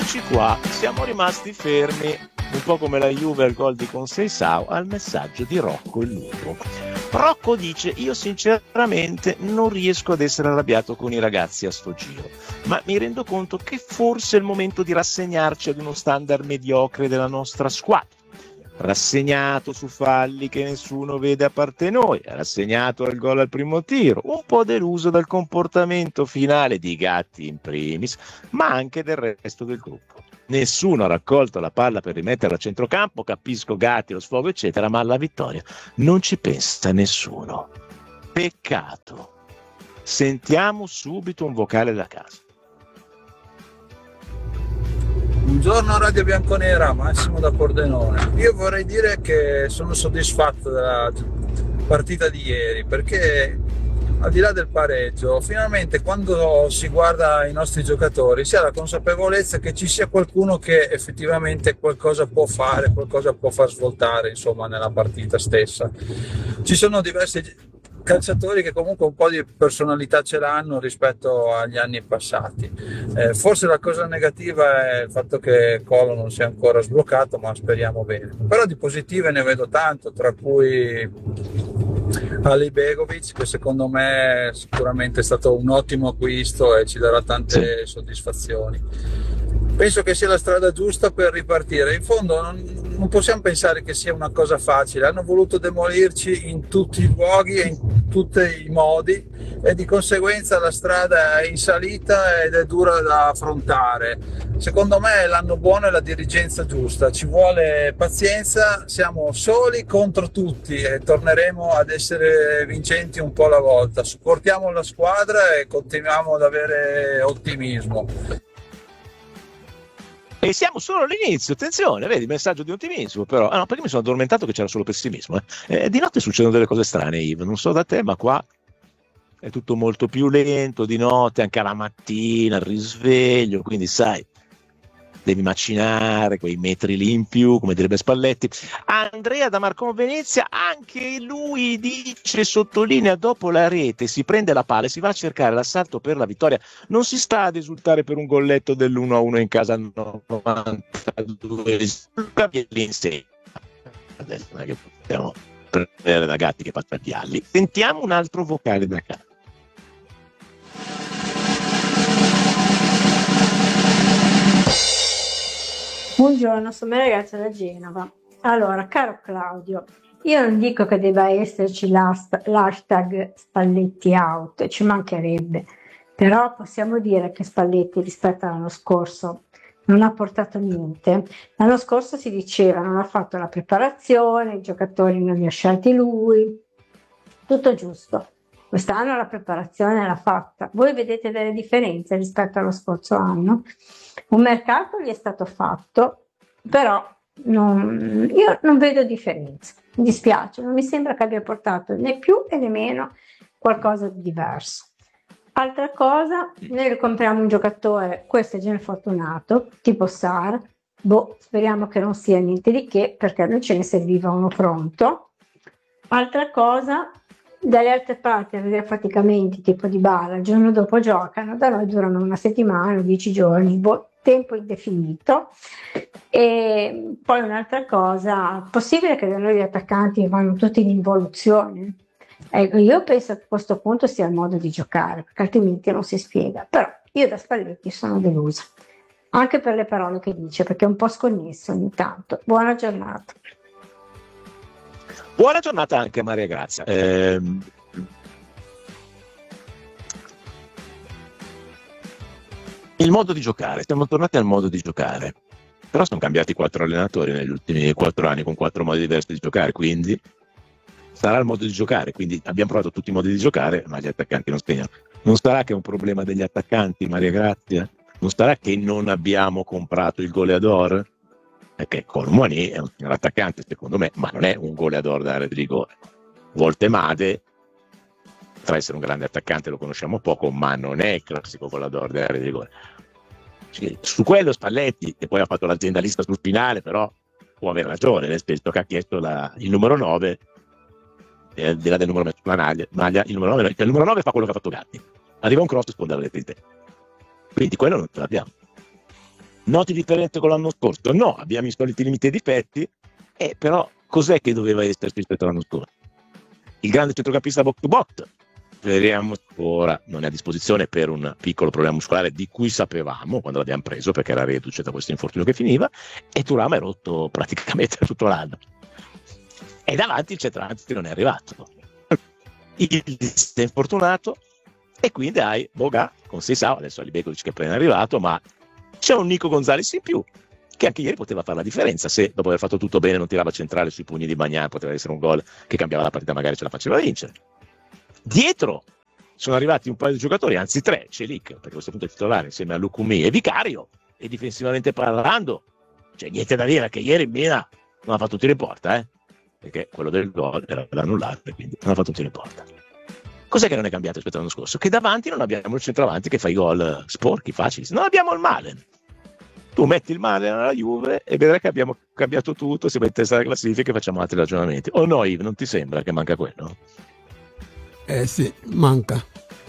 eccoci qua, siamo rimasti fermi, un po' come la Juve al gol di Conceição, al messaggio di Rocco il Lupo. Rocco dice: io sinceramente non riesco ad essere arrabbiato con i ragazzi a sto giro, ma mi rendo conto che forse è il momento di rassegnarci ad uno standard mediocre della nostra squadra. Rassegnato su falli che nessuno vede a parte noi, rassegnato al gol al primo tiro, un po' deluso dal comportamento finale di Gatti in primis, ma anche del resto del gruppo. Nessuno ha raccolto la palla per rimetterla a centrocampo, capisco Gatti, lo sfogo eccetera, ma alla vittoria non ci pensa nessuno. Peccato. Sentiamo subito un vocale da casa. Buongiorno Radio Bianconera, Massimo da Pordenone. Io vorrei dire che sono soddisfatto della partita di ieri, perché al di là del pareggio, finalmente quando si guarda i nostri giocatori si ha la consapevolezza che ci sia qualcuno che effettivamente qualcosa può fare, qualcosa può far svoltare, insomma, nella partita stessa. Ci sono diversi calciatori che comunque un po' di personalità ce l'hanno rispetto agli anni passati. Forse la cosa negativa è il fatto che Colo non si è ancora sbloccato, ma speriamo bene. Però di positive ne vedo tanto, tra cui Ali Begovic, che secondo me sicuramente è stato un ottimo acquisto e ci darà tante soddisfazioni. Penso che sia la strada giusta per ripartire. In fondo non possiamo pensare che sia una cosa facile, hanno voluto demolirci in tutti i luoghi e in tutti i modi e di conseguenza la strada è in salita ed è dura da affrontare. Secondo me l'anno buono è la dirigenza giusta, ci vuole pazienza, siamo soli contro tutti e torneremo ad essere vincenti un po' alla volta. Supportiamo la squadra e continuiamo ad avere ottimismo. E siamo solo all'inizio, attenzione, vedi, messaggio di ottimismo, però. Ah no, perché mi sono addormentato che c'era solo pessimismo. Di notte succedono delle cose strane, Yves, non so da te, ma qua è tutto molto più lento di notte, anche alla mattina, il risveglio, quindi sai, devi macinare quei metri lì in più, come direbbe Spalletti. Andrea da Marcon Venezia, anche lui dice, sottolinea, dopo la rete si prende la palla e si va a cercare l'assalto per la vittoria, non si sta ad esultare per un golletto dell'1-1 in casa 92, l'insegna. Adesso non è che possiamo prendere da Gatti che passa Vialli. Sentiamo un altro vocale da casa. Buongiorno, sono ragazza da Genova. Allora, caro Claudio, io non dico che debba esserci l'hashtag Spalletti out, ci mancherebbe, però possiamo dire che Spalletti rispetto all'anno scorso non ha portato niente. L'anno scorso si diceva non ha fatto la preparazione, i giocatori non li ha scelti lui, tutto giusto. Quest'anno la preparazione l'ha fatta. Voi vedete delle differenze rispetto allo scorso anno? Un mercato gli è stato fatto, però io non vedo differenze. Mi dispiace, non mi sembra che abbia portato né più né meno qualcosa di diverso. Altra cosa, noi compriamo un giocatore, questo è già fortunato, tipo Sar, speriamo che non sia niente di che, perché non ce ne serviva uno pronto. Altra cosa, dalle altre parti a vedere faticamenti tipo di Bala, il giorno dopo giocano, da noi durano una settimana, 10 giorni, tempo indefinito. E poi un'altra cosa, possibile che da noi gli attaccanti vanno tutti in involuzione? Ecco, io penso che a questo punto sia il modo di giocare, perché altrimenti non si spiega. Però io da Spalletti sono delusa, anche per le parole che dice, perché è un po' sconnesso ogni tanto. Buona giornata. Buona giornata anche a Maria Grazia. Il modo di giocare, siamo tornati al modo di giocare, però sono cambiati 4 allenatori negli ultimi 4 anni con 4 modi diversi di giocare, quindi sarà il modo di giocare, quindi abbiamo provato tutti i modi di giocare, ma gli attaccanti non segnano. Non sarà che è un problema degli attaccanti, Maria Grazia? Non sarà che non abbiamo comprato il goleador? Perché Colomoni è un signor attaccante secondo me, ma non è un goleador da area di rigore. Voltemade, tra essere un grande attaccante lo conosciamo poco, ma non è il classico goleador da area di rigore. Su quello Spalletti, che poi ha fatto l'aziendalista sul finale, però può aver ragione, nel senso che ha chiesto il numero 9, al di là del numero messo sulla maglia, il numero 9 fa quello che ha fatto Gatti. Arriva un cross e sponda la rete di te. Quindi quello non ce l'abbiamo. Noti differenze con l'anno scorso? No, abbiamo i soliti limiti e difetti, però cos'è che doveva esserci rispetto all'anno scorso? Il grande centrocampista box to box, speriamo ora non è a disposizione per un piccolo problema muscolare di cui sapevamo quando l'abbiamo preso, perché era reduce da questo infortunio che finiva, e Thuram è rotto praticamente tutto l'anno. E davanti il centravanti non è arrivato. Il è infortunato, e quindi hai Boga con Seisao, adesso Alibegovic che è appena arrivato, ma c'è un Nico Gonzalez in più che anche ieri poteva fare la differenza. Se dopo aver fatto tutto bene non tirava centrale sui pugni di Magnan, poteva essere un gol che cambiava la partita, magari ce la faceva vincere. Dietro sono arrivati un paio di giocatori, anzi 3, Celic, perché a questo punto è titolare insieme a Lucumi e Vicario, e difensivamente parlando c'è niente da dire, che ieri Mina non ha fatto un tiro in porta, perché quello del gol era da annullare, quindi non ha fatto un tiro in porta. Cos'è che non è cambiato rispetto all'anno scorso? Che davanti non abbiamo il centravanti che fa i gol sporchi, facili, non abbiamo il Malen. Tu metti il Malen alla Juve e vedrai che abbiamo cambiato tutto, siamo in testa alla classifica e facciamo altri ragionamenti. O no, Yves, non ti sembra che manca quello? Sì, manca.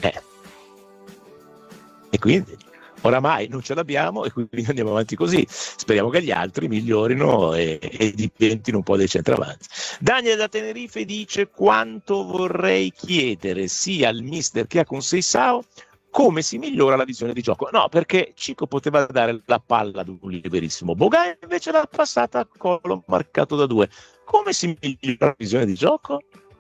E quindi oramai non ce l'abbiamo e quindi andiamo avanti così. Speriamo che gli altri migliorino e diventino un po' dei centravanti. Daniel da Tenerife dice: quanto vorrei chiedere sia al mister che a Conceição come si migliora la visione di gioco. No, perché Chico poteva dare la palla ad un liberissimo, Boga invece l'ha passata a collo marcato da 2. Come si migliora la visione di gioco?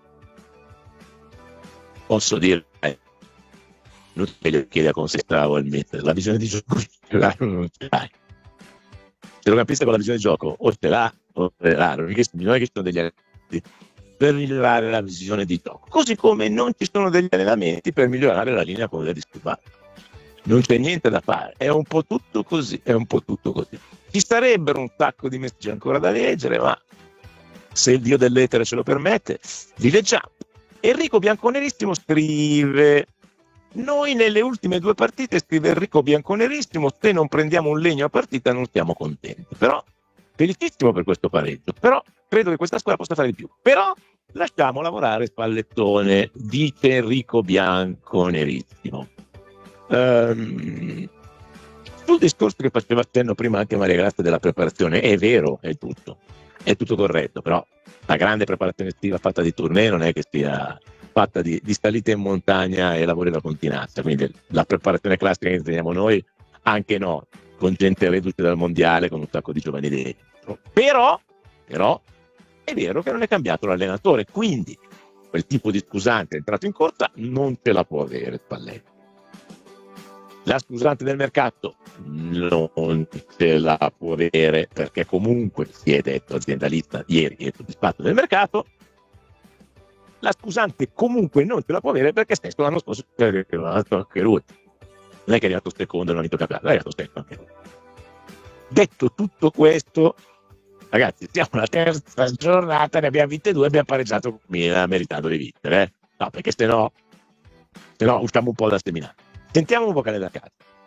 Posso dire non te lo chiede a Conceição al mister, la visione di gioco non ce l'hai. Centrocampista con la visione di gioco o ce l'ha o ce l'ha, non è che ci sono degli allenamenti per migliorare la visione di gioco, così come non ci sono degli allenamenti per migliorare la linea con le disturbate. Non c'è niente da fare, è un po' tutto così, Ci sarebbero un sacco di messaggi ancora da leggere, ma se il dio dell'etere ce lo permette li leggiamo. Enrico Bianconerissimo scrive: noi nelle ultime 2 partite, scrive Enrico Bianconerissimo, se non prendiamo un legno a partita non siamo contenti, però felicissimo per questo pareggio, però credo che questa squadra possa fare di più, però lasciamo lavorare Spallettone, dice Enrico Bianconerissimo. Sul discorso che faceva accenno prima anche Maria Grazia della preparazione, è vero, è tutto corretto, però la grande preparazione estiva fatta di tournée non è che sia fatta di salite in montagna e lavori da continenza, quindi la preparazione classica che insegniamo noi anche no, con gente reduce dal mondiale, con un sacco di giovani dentro, però è vero che non è cambiato l'allenatore, quindi quel tipo di scusante entrato in corsa non ce la può avere Spalletti. La scusante del mercato non ce la può avere, perché comunque si è detto aziendalista ieri è soddisfatto del mercato. La scusante comunque non ce la può avere perché stesso l'anno scorso è arrivato anche lui. Non è che è arrivato secondo e non ha vinto campionato, è arrivato stesso anche lui. Detto tutto questo, ragazzi, siamo alla terza giornata, ne abbiamo vinte 2, abbiamo pareggiato con Milan meritando di vincere. No, perché se no usciamo un po' da seminare. Sentiamo un vocale da casa.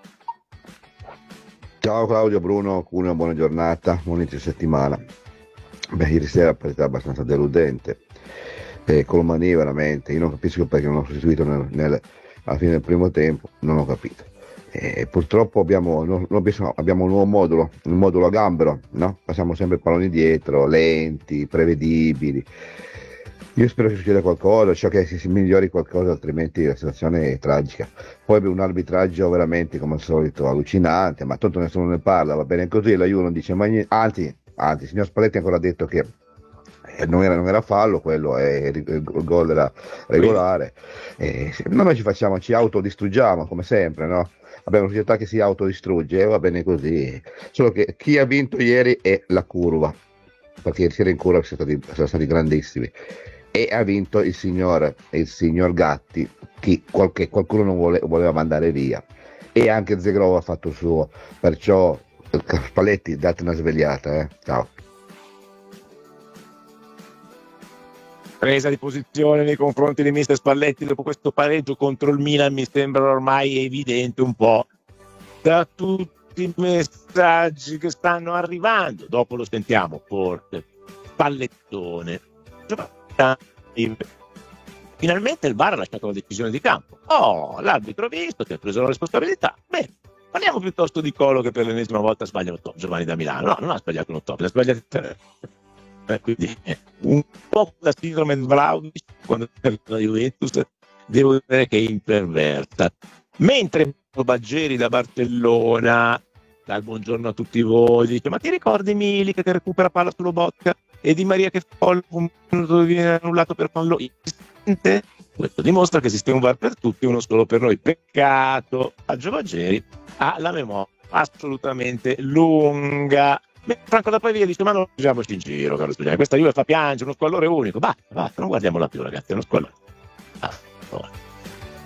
Ciao Claudio, Bruno, una buona giornata, buon inizio settimana. Ieri sera la partita abbastanza deludente. Colomani veramente, io non capisco perché non ho sostituito alla fine del primo tempo, non ho capito. Purtroppo abbiamo un nuovo modulo, un modulo a gambero, no? Passiamo sempre palloni dietro, lenti, prevedibili. Io spero che succeda qualcosa, cioè che si migliori qualcosa, altrimenti la situazione è tragica. Poi un arbitraggio veramente come al solito allucinante, ma tanto nessuno ne parla, va bene così, la Juve non dice mai niente, anzi, il signor Spalletti ha ancora detto che non era fallo quello, il gol era regolare. Noi ci autodistruggiamo come sempre, no? Abbiamo una società che si autodistrugge, va bene così, solo che chi ha vinto ieri è la curva, perché ieri sera in curva sono stati grandissimi, e ha vinto il signor Gatti, che qualcuno non voleva mandare via, e anche Zegrova ha fatto il suo, perciò Spalletti, date una svegliata, ciao. Presa di posizione nei confronti di mister Spalletti dopo questo pareggio contro il Milan mi sembra ormai evidente un po' da tutti i messaggi che stanno arrivando. Dopo lo sentiamo forte. Spallettone, finalmente il VAR ha lasciato la decisione di campo. L'arbitro ha visto, ti ha preso la responsabilità. Bene, Parliamo piuttosto di Colo, che per l'ennesima volta sbaglia un top. Giovanni da Milano, no, non ha sbagliato un top, l'ha sbagliato 3. Quindi un po' la sindrome di Vlahovic quando è la Juventus, devo dire che è imperversa. Mentre Baggeri da Barcellona, dal buongiorno a tutti voi, dice: ma ti ricordi Milik che recupera palla sullo Bocca e Di Maria che fallo un minuto viene annullato per fallo insistente? Questo dimostra che esiste un VAR per tutti, uno solo per noi. Peccato, Baggio Baggeri ha la memoria assolutamente lunga. Franco da Pavia dice: ma non usiamoci in giro, caro Spuggiani, questa Juve fa piangere, uno squallore unico. Basta, non guardiamola più, ragazzi, è uno squallore.